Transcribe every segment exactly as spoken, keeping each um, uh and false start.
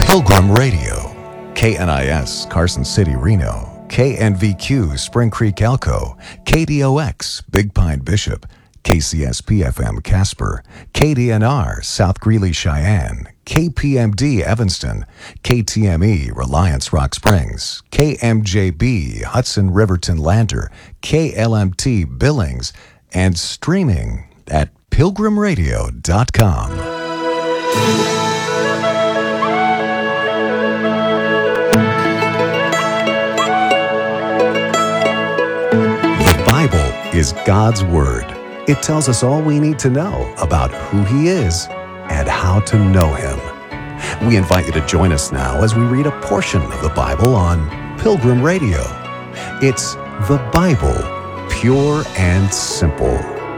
Pilgrim Radio, K N I S Carson City, Reno, K N V Q Spring Creek, Elko, K D O X Big Pine Bishop, K C S P F M Casper, K D N R South Greeley, Cheyenne, K P M D Evanston, K T M E Reliance Rock Springs, K M J B Hudson Riverton Lander, K L M T Billings, and streaming at pilgrim radio dot com. The Bible is God's Word. It tells us all we need to know about who He is and how to know Him. We invite you to join us now as we read a portion of the Bible on Pilgrim Radio. It's the Bible, pure and simple.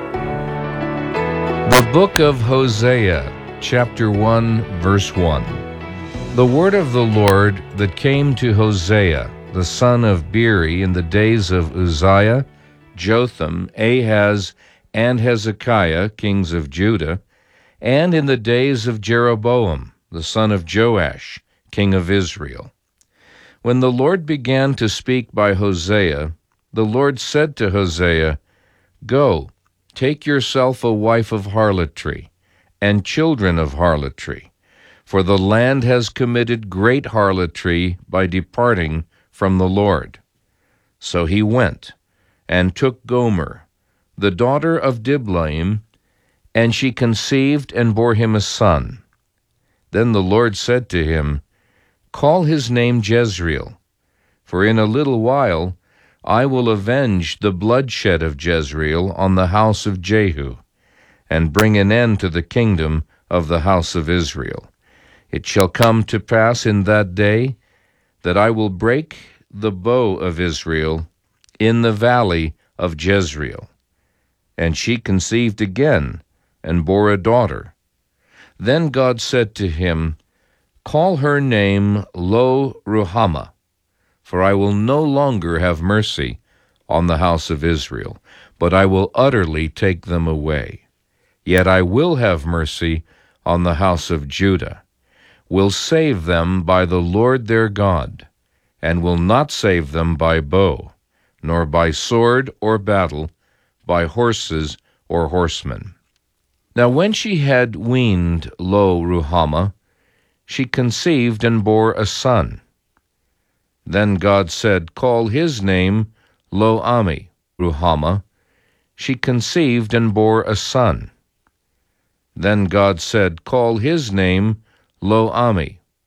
The book of Hosea, chapter one, verse one. The word of the Lord that came to Hosea, the son of Beeri, in the days of Uzziah, Jotham, Ahaz, and Hezekiah, kings of Judah, and in the days of Jeroboam, the son of Joash, king of Israel. When the Lord began to speak by Hosea, the Lord said to Hosea, Go, take yourself a wife of harlotry, and children of harlotry, for the land has committed great harlotry by departing from the Lord. So he went, and took Gomer, the daughter of Diblaim, and she conceived and bore him a son. Then the Lord said to him, Call his name Jezreel, for in a little while I will avenge the bloodshed of Jezreel on the house of Jehu, and bring an end to the kingdom of the house of Israel. It shall come to pass in that day that I will break the bow of Israel in the valley of Jezreel. And she conceived again, and bore a daughter. Then God said to him, Call her name Lo-Ruhamah, for I will no longer have mercy on the house of Israel, but I will utterly take them away. Yet I will have mercy on the house of Judah, will save them by the Lord their God, and will not save them by bow, nor by sword or battle, by horses or horsemen. Now when she had weaned Lo-Ruhamah, she conceived and bore a son. Then God said, Call his name Lo-Ammi, Ruhamah. She conceived and bore a son. Then God said, Call his name Lo-Ammi,